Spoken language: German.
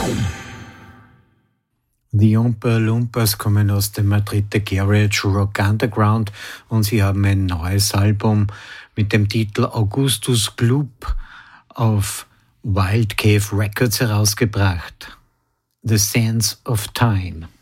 Die Oompa Loompas kommen aus dem Madrider Garage Rock Underground und sie haben ein neues Album mit dem Titel Augustus Gloop auf Wild Cave Records herausgebracht. The Sands of Time.